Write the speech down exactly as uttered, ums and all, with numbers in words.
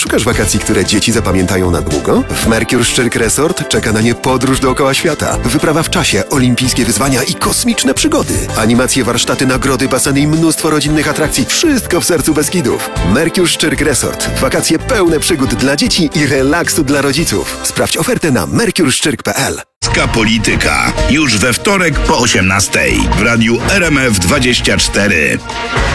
Szukasz wakacji, które dzieci zapamiętają na długo? W Mercure Szczyrk Resort czeka na nie podróż dookoła świata, wyprawa w czasie, olimpijskie wyzwania i kosmiczne przygody. Animacje, warsztaty, nagrody, baseny i mnóstwo rodzinnych atrakcji. Wszystko w sercu Beskidów. Mercure Szczyrk Resort. Wakacje pełne przygód dla dzieci i relaksu dla rodziców. Sprawdź ofertę na mercure szczyrk kropka p l. Polityka. Już we wtorek po osiemnastej w radiu R M F dwadzieścia cztery.